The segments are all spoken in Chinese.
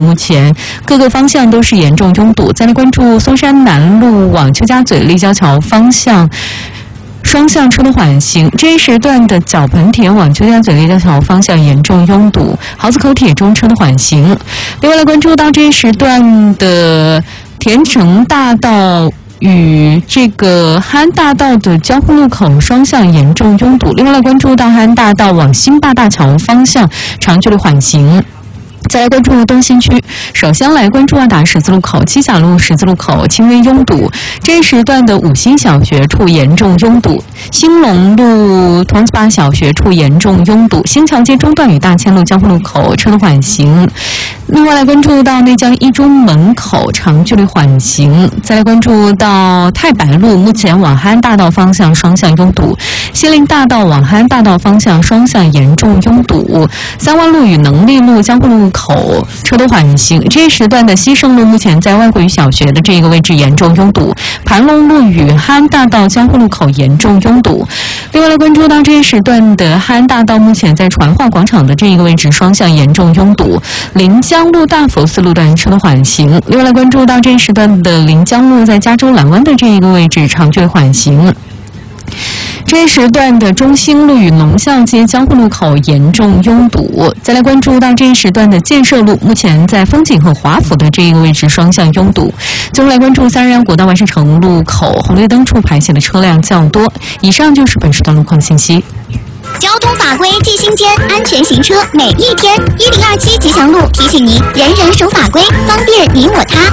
目前各个方向都是严重拥堵。再来关注松山南路往邱家嘴立交桥方向双向车的缓行，这一时段的角盆田往邱家嘴立交桥方向严重拥堵，豪子口铁中车的缓行。另外来关注到这一时段的田城大道与这个汉大道的交互路口双向严重拥堵。另外来关注到汉大道往新坝大桥方向长距离缓行。再来关注东新区，首先来关注万达十字路口、七甲路十字路口轻微拥堵，这一时段的五星小学处严重拥堵，兴隆路桐子坝小学处严重拥堵，新桥街中段与大千路交互路口车的缓行。另外来关注到内江一中门口长距离缓行。再来关注到太白路，目前往汉大道方向双向拥堵，西林大道往汉大道方向双向严重拥堵，三湾路与能力路交互路口车都缓行。这一时段的西盛路目前在外国语小学的这个位置严重拥堵，盘龙路与汉大道交互路口严重拥堵。另外来关注到这一时段的汉大道目前在传化广场的这一个位置双向严重拥堵，临江路大佛寺路段车的缓行。另外来关注到这一时段的临江路在加州蓝湾的这一个位置长距离缓行。这一时段的中兴路与农校街交互路口严重拥堵。再来关注到这一时段的建设路，目前在风景和华府的这一个位置双向拥堵。最后来关注321国道万事城路口红绿灯处排写的车辆较多。以上就是本时段路况信息。 交通法规记心间，安全行车每一天。1027吉祥路提醒您，人人守法规，方便你我他。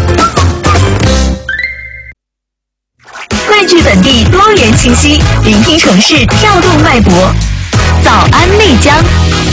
汇聚本地多元信息，聆听城市跳动脉搏。早安内江。